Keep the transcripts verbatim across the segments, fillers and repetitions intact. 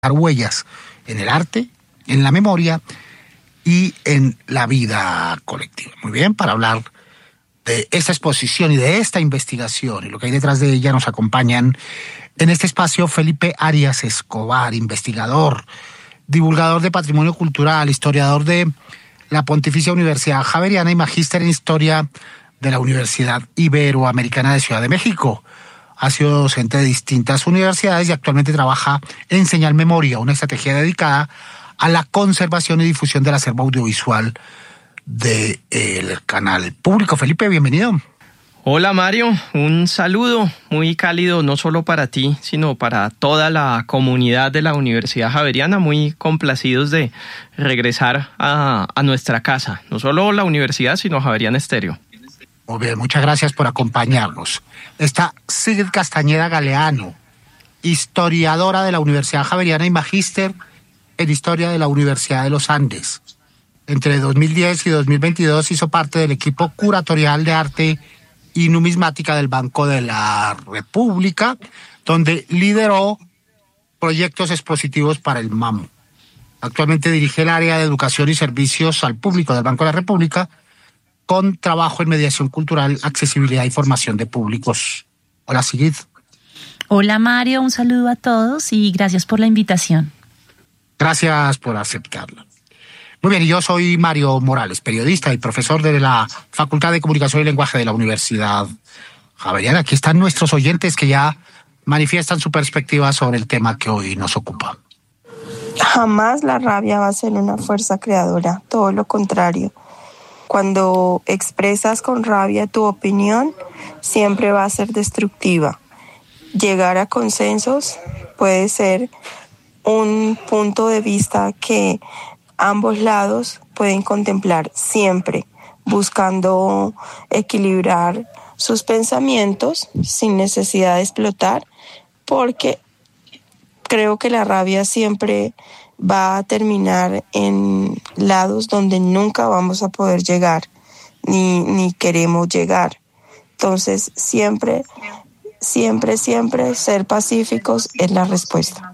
huellas en el arte, en la memoria y en la vida colectiva. Muy bien, para hablar de esta exposición y de esta investigación y lo que hay detrás de ella nos acompañan en este espacio Felipe Arias Escobar, investigador, divulgador de patrimonio cultural, historiador de la Pontificia Universidad Javeriana y magíster en historia de la Universidad Iberoamericana de Ciudad de México. Ha sido docente de distintas universidades y actualmente trabaja en Señal Memoria, una estrategia dedicada a la conservación y difusión del acervo audiovisual del canal público. Felipe, bienvenido. Hola Mario, un saludo muy cálido no solo para ti, sino para toda la comunidad de la Universidad Javeriana, muy complacidos de regresar a, a nuestra casa, no solo la universidad, sino Javeriana Estéreo. Muy bien, muchas gracias por acompañarnos. Está Sigrid Castañeda Galeano, historiadora de la Universidad Javeriana y magíster en historia de la Universidad de los Andes. Entre dos mil diez y dos mil veintidós hizo parte del equipo curatorial de arte y numismática del Banco de la República, donde lideró proyectos expositivos para el MAMU. Actualmente dirige el área de educación y servicios al público del Banco de la República, con trabajo en mediación cultural, accesibilidad y formación de públicos. Hola, Sigrid. Hola, Mario. Un saludo a todos y gracias por la invitación. Gracias por aceptarla. Muy bien, y yo soy Mario Morales, periodista y profesor de la Facultad de Comunicación y Lenguaje de la Universidad Javeriana. Aquí están nuestros oyentes que ya manifiestan su perspectiva sobre el tema que hoy nos ocupa. Jamás la rabia va a ser una fuerza creadora, todo lo contrario. Cuando expresas con rabia tu opinión, siempre va a ser destructiva. Llegar a consensos puede ser un punto de vista que ambos lados pueden contemplar siempre, buscando equilibrar sus pensamientos sin necesidad de explotar, porque creo que la rabia siempre va a terminar en lados donde nunca vamos a poder llegar, ni, ni queremos llegar. Entonces, siempre, siempre, siempre ser pacíficos es la respuesta.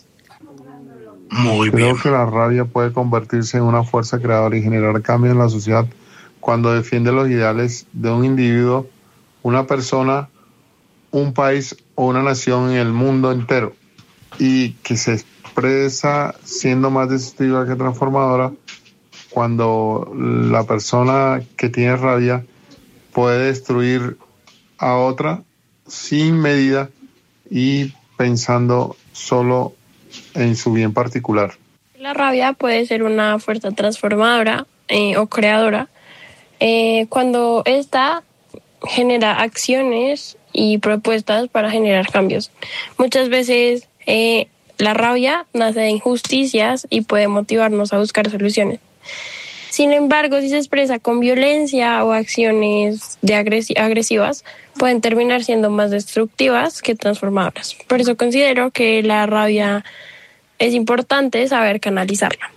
Muy Creo bien. que la rabia puede convertirse en una fuerza creadora y generar cambios en la sociedad cuando defiende los ideales de un individuo, una persona, un país o una nación en el mundo entero, y que se expresa siendo más destructiva que transformadora cuando la persona que tiene rabia puede destruir a otra sin medida y pensando solo en su bien particular. La rabia puede ser una fuerza transformadora eh, o creadora eh, cuando ésta genera acciones y propuestas para generar cambios. Muchas veces eh, la rabia nace de injusticias y puede motivarnos a buscar soluciones. Sin embargo, si se expresa con violencia o acciones de agresi- agresivas, pueden terminar siendo más destructivas que transformadoras. Por eso considero que la rabia es importante saber canalizarla.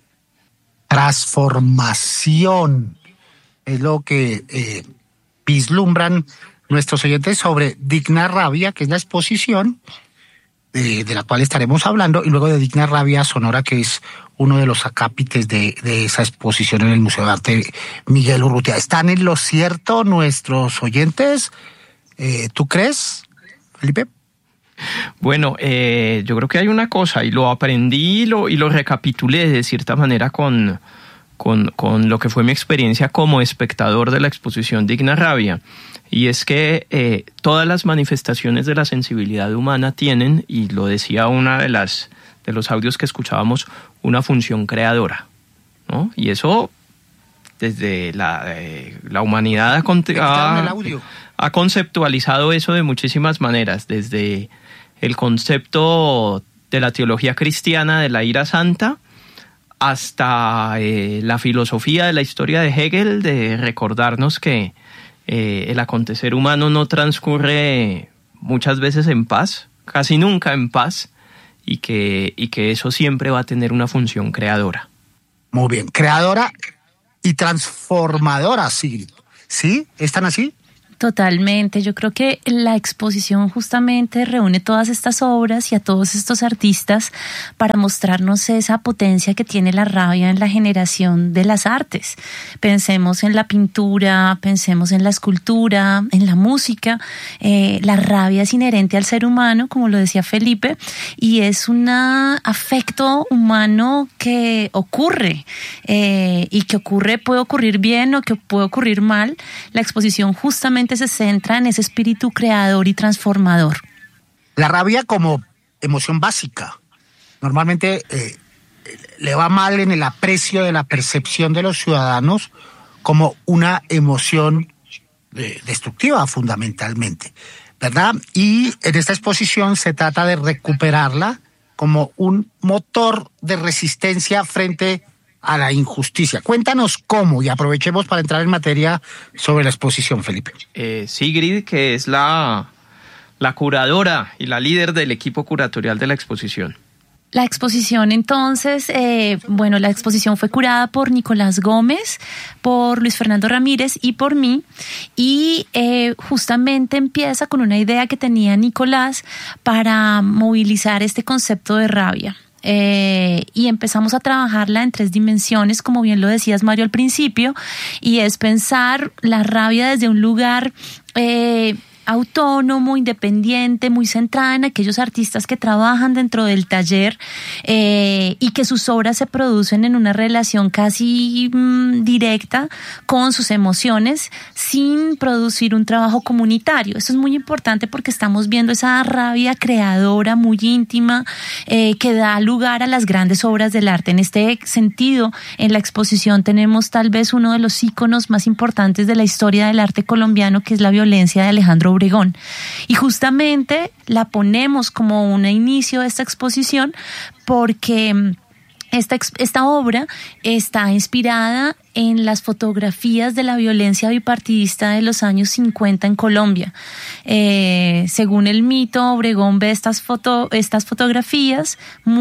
Transformación es lo que eh, vislumbran nuestros oyentes sobre Digna Rabia, que es la exposición de, de la cual estaremos hablando, y luego de Digna Rabia Sonora, que es uno de los acápites de, de esa exposición en el Museo de Arte Miguel Urrutia. ¿Están en lo cierto nuestros oyentes? Eh, ¿Tú crees, Felipe? Bueno, eh, yo creo que hay una cosa, y lo aprendí y lo, y lo recapitulé de cierta manera con, con, con lo que fue mi experiencia como espectador de la exposición Digna Rabia. Y es que eh, todas las manifestaciones de la sensibilidad humana tienen, y lo decía una de las de los audios que escuchábamos, una función creadora, ¿no? Y eso desde la, eh, la humanidad ha, ha, ha conceptualizado eso de muchísimas maneras, desde el concepto de la teología cristiana de la ira santa hasta eh, la filosofía de la historia de Hegel, de recordarnos que eh, el acontecer humano no transcurre muchas veces en paz, casi nunca en paz, y que, y que eso siempre va a tener una función creadora. Muy bien, creadora y transformadora, Sigrid. ¿Sí? ¿Están así? Totalmente, yo creo que la exposición justamente reúne todas estas obras y a todos estos artistas para mostrarnos esa potencia que tiene la rabia en la generación de las artes. Pensemos en la pintura, pensemos en la escultura, en la música. Eh, la rabia es inherente al ser humano, como lo decía Felipe, y es un afecto humano que ocurre eh, y que ocurre, puede ocurrir bien o que puede ocurrir mal. La exposición justamente se centra en ese espíritu creador y transformador. La rabia como emoción básica. Normalmente eh, le va mal en el aprecio de la percepción de los ciudadanos como una emoción eh, destructiva fundamentalmente, ¿verdad? Y en esta exposición se trata de recuperarla como un motor de resistencia frente a la injusticia. Cuéntanos cómo y aprovechemos para entrar en materia sobre la exposición, Felipe. Eh, Sigrid, que es la, la curadora y la líder del equipo curatorial de la exposición. La exposición entonces, eh, bueno, la exposición fue curada por Nicolás Gómez, por Luis Fernando Ramírez y por mí, y eh, justamente empieza con una idea que tenía Nicolás para movilizar este concepto de rabia. Eh, y empezamos a trabajarla en tres dimensiones, como bien lo decías, Mario, al principio, y es pensar la rabia desde un lugar eh, autónomo, independiente, muy centrada en aquellos artistas que trabajan dentro del taller eh, y que sus obras se producen en una relación casi mmm, directa con sus emociones sin producir un trabajo comunitario. Esto es muy importante porque estamos viendo esa rabia creadora muy íntima eh, que da lugar a las grandes obras del arte. En este sentido, en la exposición tenemos tal vez uno de los íconos más importantes de la historia del arte colombiano, que es la violencia de Alejandro Obregón. Y justamente la ponemos como un inicio de esta exposición porque esta, esta obra está inspirada en las fotografías de la violencia bipartidista de los años cincuenta en Colombia. Eh, según el mito, Obregón ve estas, foto, estas fotografías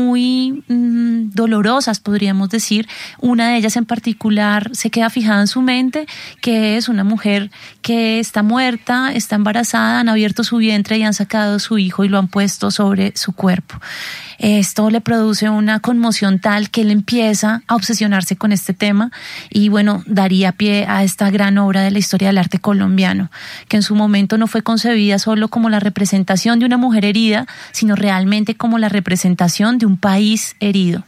muy mmm, dolorosas, podríamos decir. Una de ellas en particular se queda fijada en su mente, que es una mujer que está muerta, está embarazada, han abierto su vientre y han sacado a su hijo y lo han puesto sobre su cuerpo. Esto le produce una conmoción tal que él empieza a obsesionarse con este tema y bueno, daría pie a esta gran obra de la historia del arte colombiano, que en su momento no fue concebida solo como la representación de una mujer herida, sino realmente como la representación de un país herido.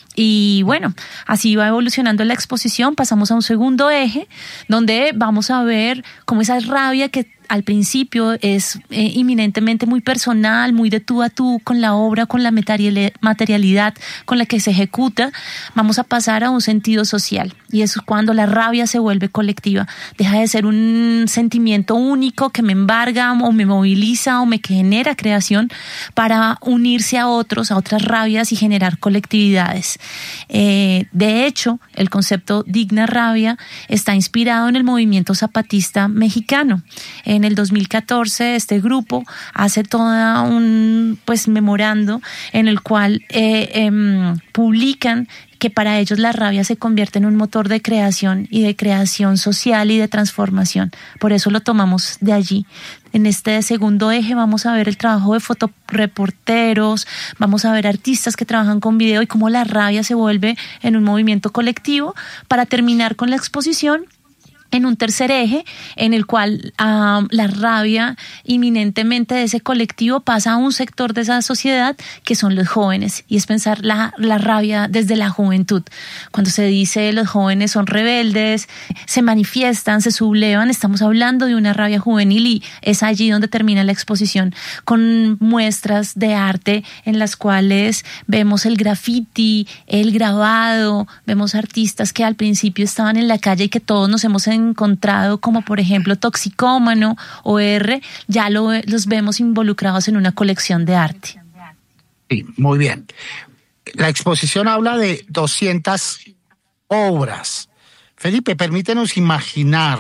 Y bueno, así va evolucionando la exposición, pasamos a un segundo eje, donde vamos a ver cómo esa rabia que al principio es eh, inminentemente muy personal, muy de tú a tú con la obra, con la materialidad con la que se ejecuta, vamos a pasar a un sentido social. Y eso es cuando la rabia se vuelve colectiva. Deja de ser un sentimiento único que me embarga o me moviliza o me genera creación para unirse a otros, a otras rabias y generar colectividades. Eh, de hecho, el concepto Digna Rabia está inspirado en el movimiento zapatista mexicano. En el dos mil catorce este grupo hace todo un pues memorando en el cual eh, eh, publican que para ellos la rabia se convierte en un motor de creación y de creación social y de transformación. Por eso lo tomamos de allí. En este segundo eje vamos a ver el trabajo de fotoreporteros, vamos a ver artistas que trabajan con video y cómo la rabia se vuelve en un movimiento colectivo, para terminar con la exposición en un tercer eje en el cual uh, la rabia inminentemente de ese colectivo pasa a un sector de esa sociedad que son los jóvenes, y es pensar la, la rabia desde la juventud. Cuando se dice los jóvenes son rebeldes, se manifiestan, se sublevan, estamos hablando de una rabia juvenil, y es allí donde termina la exposición con muestras de arte en las cuales vemos el graffiti, el grabado, vemos artistas que al principio estaban en la calle y que todos nos hemos encontrado, como por ejemplo Toxicómano o R, ya lo, los vemos involucrados en una colección de arte. Sí, muy bien. La exposición habla de doscientas obras. Felipe, permítenos imaginar,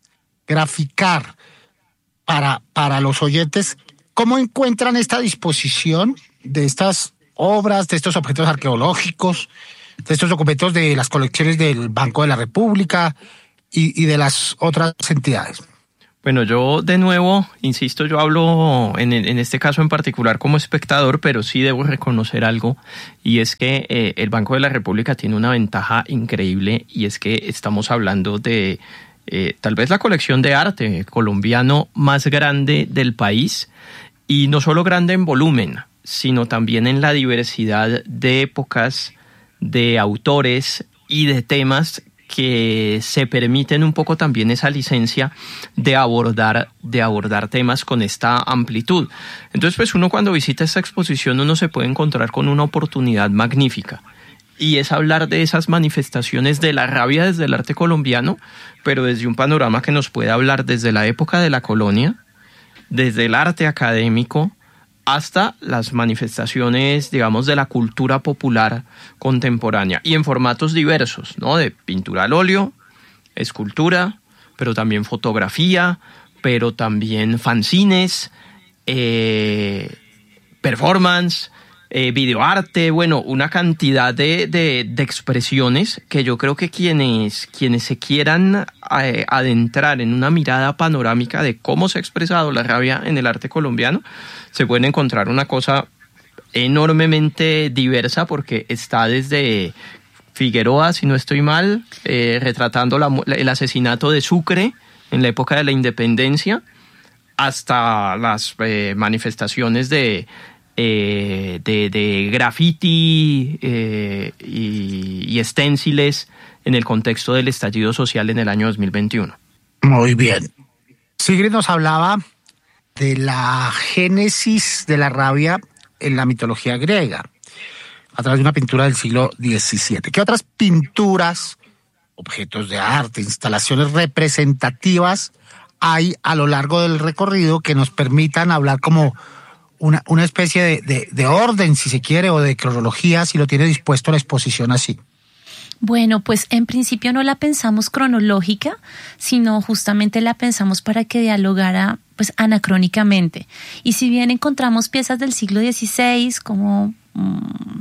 graficar para, para los oyentes cómo encuentran esta disposición de estas obras, de estos objetos arqueológicos, de estos documentos de las colecciones del Banco de la República y, y de las otras entidades. Bueno, yo de nuevo, insisto, yo hablo en, en este caso en particular como espectador, pero sí debo reconocer algo, y es que eh, el Banco de la República tiene una ventaja increíble, y es que estamos hablando de eh, tal vez la colección de arte colombiano más grande del país, y no solo grande en volumen, sino también en la diversidad de épocas, de autores y de temas que se permiten un poco también esa licencia de abordar, de abordar temas con esta amplitud. Entonces, pues uno cuando visita esta exposición, uno se puede encontrar con una oportunidad magnífica. Y es hablar de esas manifestaciones de la rabia desde el arte colombiano, pero desde un panorama que nos puede hablar desde la época de la colonia, desde el arte académico, hasta las manifestaciones, digamos, de la cultura popular contemporánea y en formatos diversos, ¿no? De pintura al óleo, escultura, pero también fotografía, pero también fanzines, eh, performance, eh, videoarte, bueno, una cantidad de, de, de expresiones que yo creo que quienes, quienes se quieran eh, adentrar en una mirada panorámica de cómo se ha expresado la rabia en el arte colombiano, se pueden encontrar una cosa enormemente diversa, porque está desde Figueroa, si no estoy mal, eh, retratando la, el asesinato de Sucre en la época de la independencia, hasta las eh, manifestaciones de, eh, de, de graffiti eh, y, y esténciles en el contexto del estallido social en el año dos mil veintiuno. Muy bien. Sigrid nos hablaba de la génesis de la rabia en la mitología griega, a través de una pintura del siglo diecisiete. ¿Qué otras pinturas, objetos de arte, instalaciones representativas hay a lo largo del recorrido que nos permitan hablar como una, una especie de, de, de orden, si se quiere, o de cronología, si lo tiene dispuesto la exposición así? Bueno, pues en principio no la pensamos cronológica, sino justamente la pensamos para que dialogara pues anacrónicamente. Y si bien encontramos piezas del siglo dieciséis como um,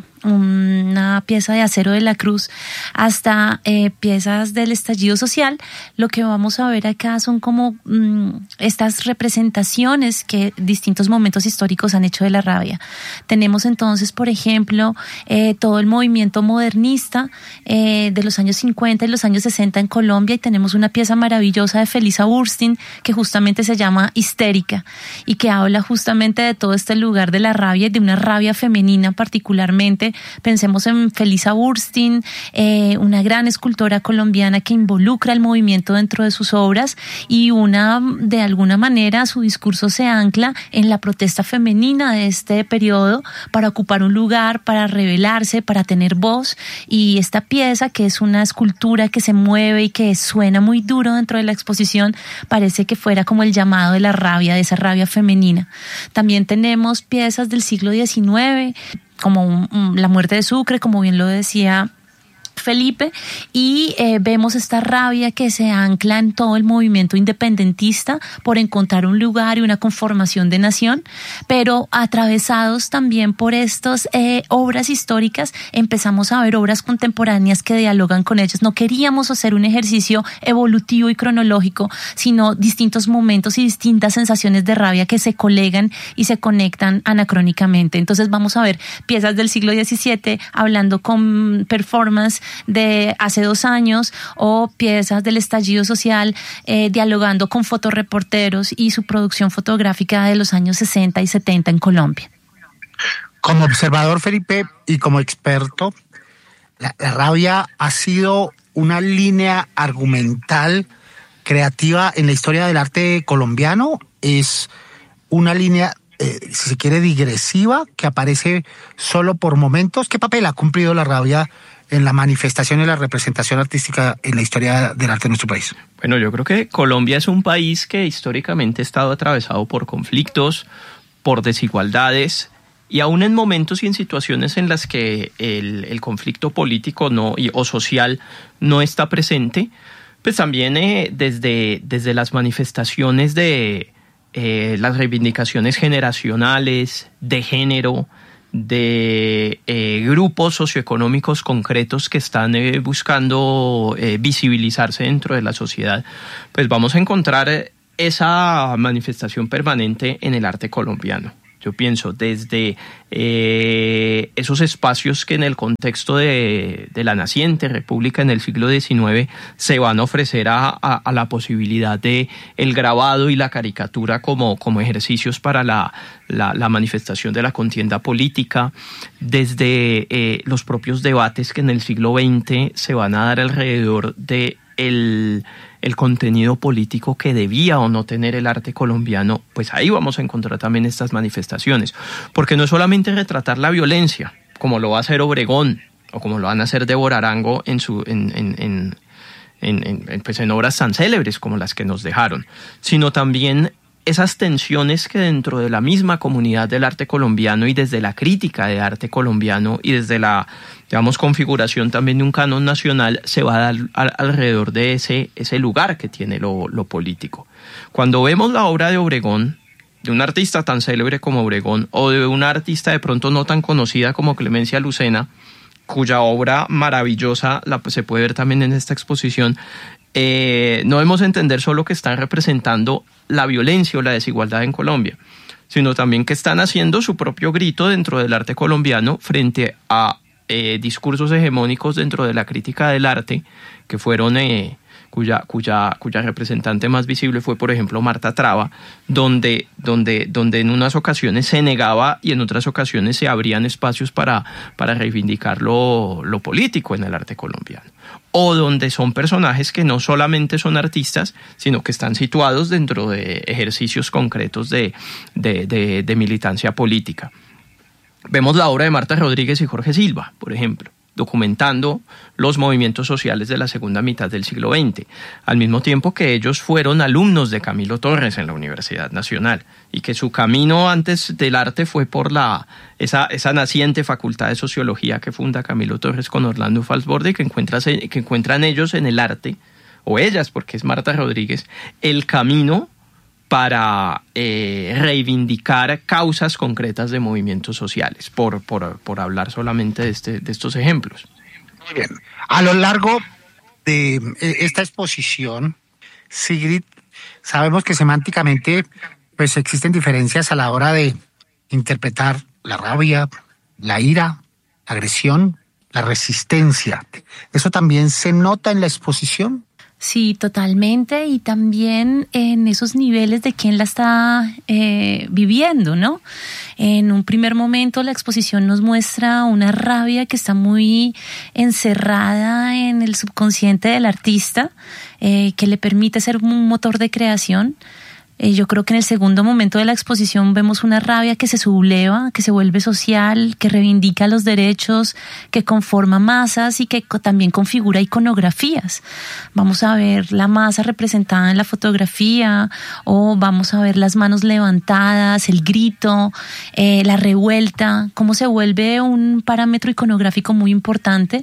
una pieza de Acero de la Cruz, hasta eh, piezas del estallido social, lo que vamos a ver acá son como um, estas representaciones que distintos momentos históricos han hecho de la rabia. Tenemos entonces, por ejemplo, eh, todo el movimiento modernista eh, de los años cincuenta y los años sesenta en Colombia, y tenemos una pieza maravillosa de Felisa Burstyn que justamente se llama Histérica, y que habla justamente de todo este lugar de la rabia y de una rabia femenina particularmente. Pensemos en Felisa Burstyn, eh, una gran escultora colombiana que involucra el movimiento dentro de sus obras, y una, de alguna manera, su discurso se ancla en la protesta femenina de este periodo para ocupar un lugar, para rebelarse, para tener voz. Y esta pieza, que es una escultura que se mueve y que suena muy duro dentro de la exposición, parece que fuera como el llamado de la rabia, de esa rabia femenina. También tenemos piezas del siglo diecinueve, como un, un, la muerte de Sucre, como bien lo decía Felipe, y eh, vemos esta rabia que se ancla en todo el movimiento independentista por encontrar un lugar y una conformación de nación, pero atravesados también por estas eh, obras históricas, empezamos a ver obras contemporáneas que dialogan con ellas. No queríamos hacer un ejercicio evolutivo y cronológico, sino distintos momentos y distintas sensaciones de rabia que se colegan y se conectan anacrónicamente. Entonces vamos a ver piezas del siglo diecisiete hablando con performance de hace dos años, o piezas del estallido social eh, dialogando con fotoreporteros y su producción fotográfica de los años sesenta y setenta en Colombia. Como observador, Felipe, y como experto, la, la rabia ha sido una línea argumental creativa en la historia del arte colombiano. Es una línea, eh, si se quiere, digresiva, que aparece solo por momentos. ¿Qué papel ha cumplido la rabia en la manifestación y la representación artística en la historia del arte de nuestro país? Bueno, yo creo que Colombia es un país que históricamente ha estado atravesado por conflictos, por desigualdades, y aún en momentos y en situaciones en las que el, el conflicto político no, y, o social no está presente, pues también eh, desde, desde las manifestaciones de eh, las reivindicaciones generacionales, de género, de eh, grupos socioeconómicos concretos que están eh, buscando eh, visibilizarse dentro de la sociedad, pues vamos a encontrar esa manifestación permanente en el arte colombiano. Yo pienso desde eh, esos espacios que en el contexto de, de la naciente república en el siglo diecinueve se van a ofrecer a, a, a la posibilidad de el grabado y la caricatura como, como ejercicios para la, la, la manifestación de la contienda política, desde eh, los propios debates que en el siglo veinte se van a dar alrededor de el... el contenido político que debía o no tener el arte colombiano, pues ahí vamos a encontrar también estas manifestaciones. Porque no es solamente retratar la violencia, como lo va a hacer Obregón, o como lo van a hacer Débora Arango en, su, en, en, en, en, en, pues en obras tan célebres como las que nos dejaron, sino también esas tensiones que dentro de la misma comunidad del arte colombiano y desde la crítica de arte colombiano y desde la, digamos, configuración también de un canon nacional se va a dar al, alrededor de ese, ese lugar que tiene lo, lo político. Cuando vemos la obra de Obregón, de un artista tan célebre como Obregón, o de una artista de pronto no tan conocida como Clemencia Lucena, cuya obra maravillosa la, se puede ver también en esta exposición, eh, no debemos entender solo que están representando la violencia o la desigualdad en Colombia, sino también que están haciendo su propio grito dentro del arte colombiano frente a eh, discursos hegemónicos dentro de la crítica del arte, que fueron, eh, cuya, cuya, cuya representante más visible fue, por ejemplo, Marta Traba, donde, donde, donde en unas ocasiones se negaba y en otras ocasiones se abrían espacios para, para reivindicar lo, lo político en el arte colombiano. O donde son personajes que no solamente son artistas, sino que están situados dentro de ejercicios concretos de, de, de, de militancia política. Vemos la obra de Marta Rodríguez y Jorge Silva, por ejemplo, documentando los movimientos sociales de la segunda mitad del siglo veinte, al mismo tiempo que ellos fueron alumnos de Camilo Torres en la Universidad Nacional y que su camino antes del arte fue por la esa, esa naciente facultad de sociología que funda Camilo Torres con Orlando Falsborda y que, encuentra, que encuentran ellos en el arte, o ellas, porque es Marta Rodríguez, el camino para eh, reivindicar causas concretas de movimientos sociales, por, por, por hablar solamente de, este, de estos ejemplos. Muy bien. A lo largo de esta exposición, Sigrid, sabemos que semánticamente pues, existen diferencias a la hora de interpretar la rabia, la ira, la agresión, la resistencia. ¿Eso también se nota en la exposición? Sí, totalmente, y también en esos niveles de quién la está eh, viviendo, ¿no? En un primer momento la exposición nos muestra una rabia que está muy encerrada en el subconsciente del artista, eh, que le permite ser un motor de creación. Eh, yo creo que en el segundo momento de la exposición vemos una rabia que se subleva, que se vuelve social, que reivindica los derechos, que conforma masas y que co- también configura iconografías. Vamos a ver la masa representada en la fotografía, o vamos a ver las manos levantadas, el grito, eh, la revuelta, cómo se vuelve un parámetro iconográfico muy importante.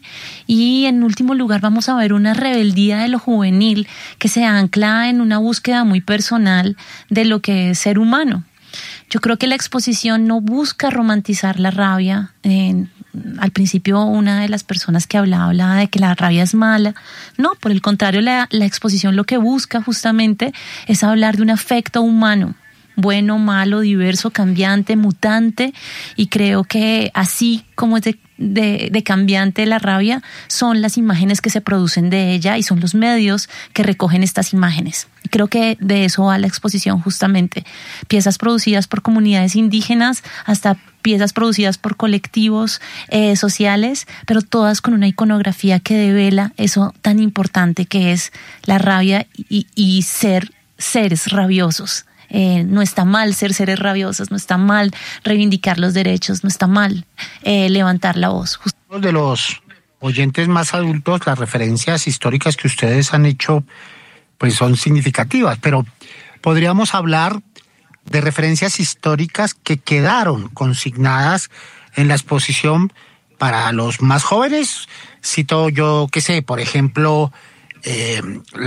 Y en último lugar vamos a ver una rebeldía de lo juvenil que se ancla en una búsqueda muy personal de lo que es ser humano. Yo creo que la exposición no busca romantizar la rabia. Eh, al principio una de las personas que hablaba, hablaba de que la rabia es mala. No, por el contrario, la, la exposición lo que busca justamente es hablar de un afecto humano, bueno, malo, diverso, cambiante, mutante, y creo que así como es de, de, de cambiante la rabia, son las imágenes que se producen de ella y son los medios que recogen estas imágenes. Y creo que de eso va la exposición justamente. Piezas producidas por comunidades indígenas hasta piezas producidas por colectivos eh, sociales, pero todas con una iconografía que devela eso tan importante que es la rabia y, y ser seres rabiosos. Eh, no está mal ser seres rabiosos, no está mal reivindicar los derechos, no está mal eh, levantar la voz. De los oyentes más adultos, las referencias históricas que ustedes han hecho pues son significativas, pero podríamos hablar de referencias históricas que quedaron consignadas en la exposición para los más jóvenes. Cito yo, qué sé, por ejemplo, Eh,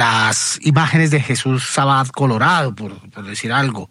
las imágenes de Jesús Sabat Colorado, por, por decir algo,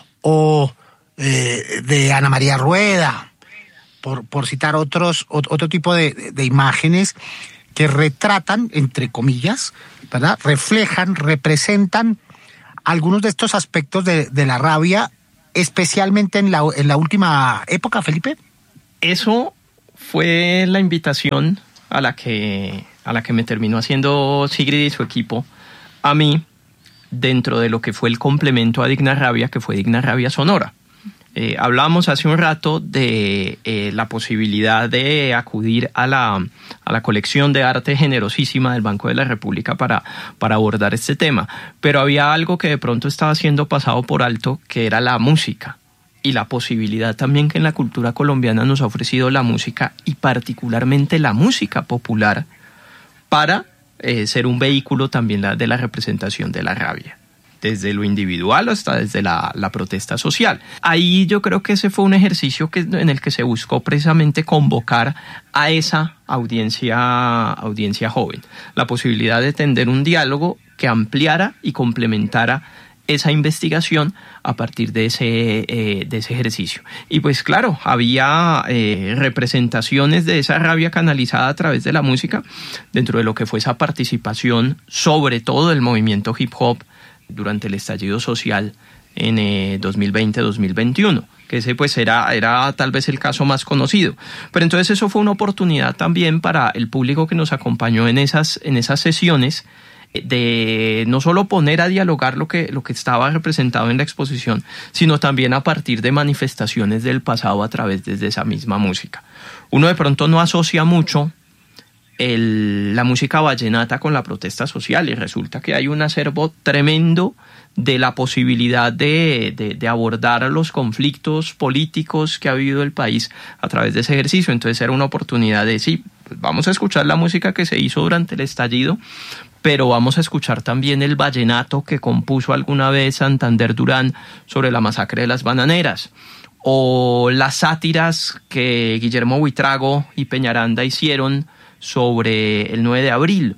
o eh, de Ana María Rueda, por, por citar otros, otro tipo de, de imágenes que retratan, entre comillas, ¿verdad? Reflejan, representan algunos de estos aspectos de, de la rabia, especialmente en la, en la última época, Felipe? Eso fue la invitación a la que, a la que me terminó haciendo Sigrid y su equipo a mí, dentro de lo que fue el complemento a Digna Rabia, que fue Digna Rabia Sonora. Eh, hablábamos hace un rato de eh, la posibilidad de acudir a la, a la colección de arte generosísima del Banco de la República para, para abordar este tema, pero había algo que de pronto estaba siendo pasado por alto, que era la música, y la posibilidad también que en la cultura colombiana nos ha ofrecido la música, y particularmente la música popular, para eh, ser un vehículo también la, de la representación de la rabia, desde lo individual hasta desde la, la protesta social. Ahí yo creo que ese fue un ejercicio que, en el que se buscó precisamente convocar a esa audiencia, audiencia joven, la posibilidad de tender un diálogo que ampliara y complementara esa investigación a partir de ese, eh, de ese ejercicio. Y pues claro, había eh, representaciones de esa rabia canalizada a través de la música dentro de lo que fue esa participación, sobre todo del movimiento hip hop, durante el estallido social en eh, dos mil veinte dos mil veintiuno, que ese pues era, era tal vez el caso más conocido. Pero entonces eso fue una oportunidad también para el público que nos acompañó en esas, en esas sesiones, de no solo poner a dialogar lo que, lo que estaba representado en la exposición, sino también a partir de manifestaciones del pasado a través de esa misma música. Uno de pronto no asocia mucho El, la música vallenata con la protesta social, y resulta que hay un acervo tremendo de la posibilidad de, de, de abordar los conflictos políticos que ha vivido el país a través de ese ejercicio. Entonces era una oportunidad de, sí, pues vamos a escuchar la música que se hizo durante el estallido, pero vamos a escuchar también el vallenato que compuso alguna vez Santander Durán sobre la masacre de las bananeras, o las sátiras que Guillermo Buitrago y Peñaranda hicieron sobre el nueve de abril,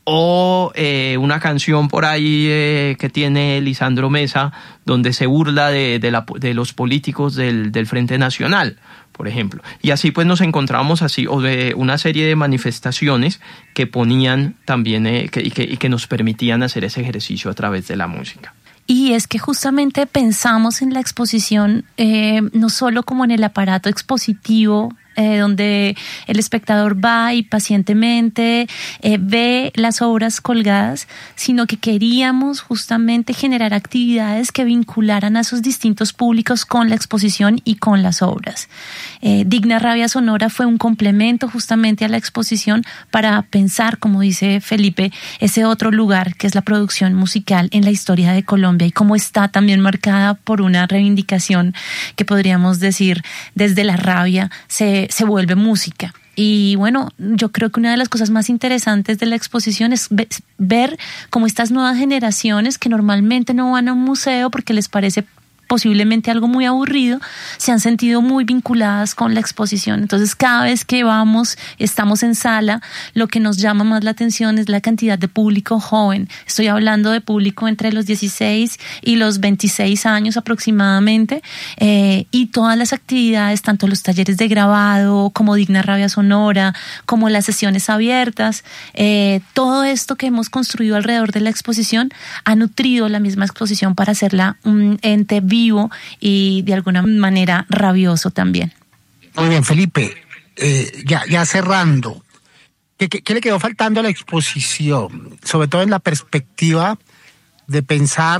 o eh, una canción por ahí eh, que tiene Lisandro Mesa, donde se burla de, de, la, de los políticos del, del Frente Nacional, por ejemplo. Y así pues nos encontramos así, o de una serie de manifestaciones que ponían también eh, que, y, que, y que nos permitían hacer ese ejercicio a través de la música. Y es que justamente pensamos en la exposición eh, no solo como en el aparato expositivo, Eh, donde el espectador va y pacientemente eh, ve las obras colgadas, sino que queríamos justamente generar actividades que vincularan a esos distintos públicos con la exposición y con las obras. Eh, Digna Rabia Sonora fue un complemento justamente a la exposición para pensar, como dice Felipe, ese otro lugar que es la producción musical en la historia de Colombia, y cómo está también marcada por una reivindicación que podríamos decir desde la rabia se se vuelve música. Y bueno, yo creo que una de las cosas más interesantes de la exposición es ver cómo estas nuevas generaciones, que normalmente no van a un museo porque les parece posiblemente algo muy aburrido, se han sentido muy vinculadas con la exposición. Entonces, cada vez que vamos, estamos en sala, lo que nos llama más la atención es la cantidad de público joven. Estoy hablando de público entre los dieciséis y los veintiséis años aproximadamente, eh, y todas las actividades, tanto los talleres de grabado, como Digna Rabia Sonora, como las sesiones abiertas, eh, todo esto que hemos construido alrededor de la exposición ha nutrido la misma exposición para hacerla un ente vivo y de alguna manera rabioso también. Muy bien, Felipe, eh, ya, ya cerrando, ¿qué, qué, ¿qué le quedó faltando a la exposición? Sobre todo en la perspectiva de pensar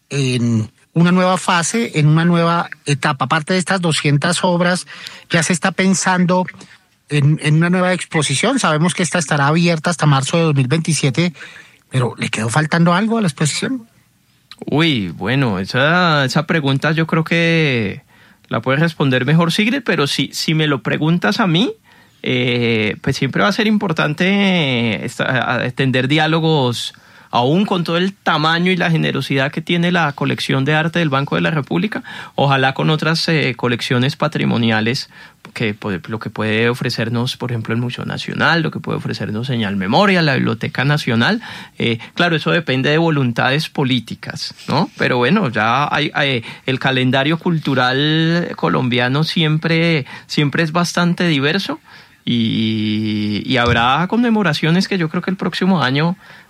en una nueva fase, en una nueva etapa. Aparte de estas doscientas obras, ya se está pensando en, en una nueva exposición. Sabemos que esta estará abierta hasta marzo de dos mil veintisiete, pero ¿le quedó faltando algo a la exposición? Uy, bueno, esa, esa pregunta yo creo que la puede responder mejor Sigrid, pero si, si me lo preguntas a mí, eh, pues siempre va a ser importante esta, tender diálogos, aún con todo el tamaño y la generosidad que tiene la colección de arte del Banco de la República, ojalá con otras eh, colecciones patrimoniales, que lo que puede ofrecernos, por ejemplo, el Museo Nacional, lo que puede ofrecernos Señal Memoria, la Biblioteca Nacional. Eh, claro, eso depende de voluntades políticas, ¿no? Pero bueno, ya hay, hay el calendario cultural colombiano siempre, siempre es bastante diverso, y, y habrá conmemoraciones que yo creo que el próximo año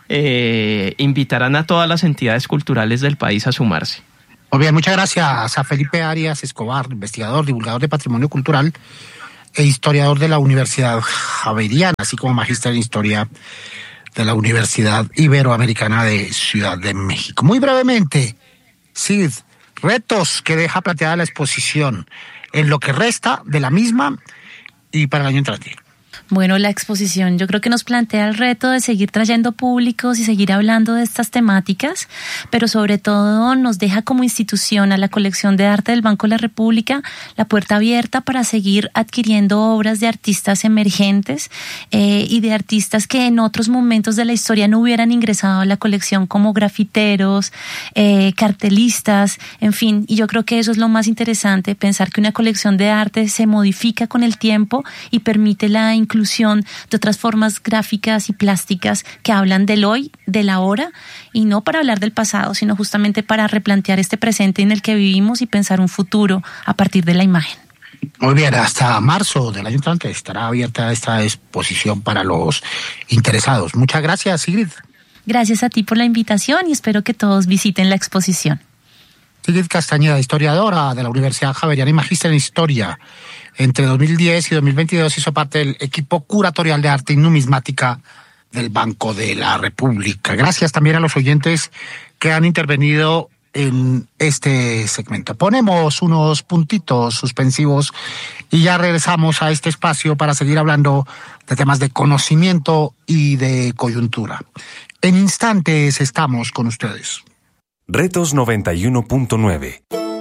eh, invitarán a todas las entidades culturales del país a sumarse. Muy bien, muchas gracias a Felipe Arias Escobar, investigador, divulgador de patrimonio cultural e historiador de la Universidad Javeriana, así como magíster en historia de la Universidad Iberoamericana de Ciudad de México. Muy brevemente, Sid, retos que deja planteada la exposición en lo que resta de la misma y para el año entrante. Bueno, la exposición yo creo que nos plantea el reto de seguir trayendo públicos y seguir hablando de estas temáticas, pero sobre todo nos deja como institución a la colección de arte del Banco de la República la puerta abierta para seguir adquiriendo obras de artistas emergentes eh, y de artistas que en otros momentos de la historia no hubieran ingresado a la colección, como grafiteros, eh, cartelistas, en fin. Y yo creo que eso es lo más interesante, pensar que una colección de arte se modifica con el tiempo y permite la inclusión de otras formas gráficas y plásticas que hablan del hoy, del ahora, y no para hablar del pasado, sino justamente para replantear este presente en el que vivimos y pensar un futuro a partir de la imagen. Muy bien, hasta marzo del año entrante estará abierta esta exposición para los interesados. Muchas gracias, Sigrid. Gracias a ti por la invitación y espero que todos visiten la exposición. Sigrid Castañeda, historiadora de la Universidad Javeriana y magíster en historia. Entre dos mil diez y dos mil veintidós hizo parte del equipo curatorial de arte y numismática del Banco de la República. Gracias también a los oyentes que han intervenido en este segmento. Ponemos unos puntitos suspensivos y ya regresamos a este espacio para seguir hablando de temas de conocimiento y de coyuntura. En instantes estamos con ustedes. Retos noventa y uno punto nueve.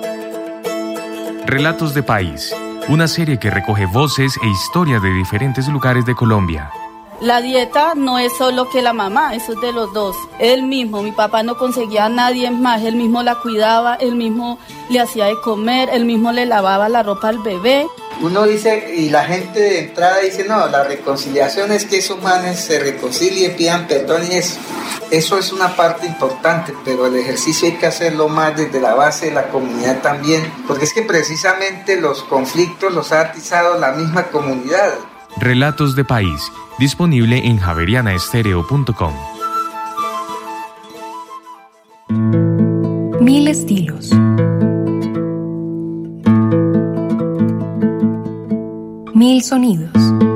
Relatos de País, una serie que recoge voces e historias de diferentes lugares de Colombia. La dieta no es solo que la mamá, eso es de los dos. Él mismo, mi papá no conseguía a nadie más, él mismo la cuidaba, él mismo le hacía de comer, él mismo le lavaba la ropa al bebé. Uno dice, y la gente de entrada dice, no, la reconciliación es que esos manes se reconcilien, pidan perdón y eso. Eso es una parte importante, pero el ejercicio hay que hacerlo más desde la base de la comunidad también, porque es que precisamente los conflictos los ha atizado la misma comunidad. Relatos de País, disponible en javeriana estéreo punto com. Mil estilos. Mil sonidos.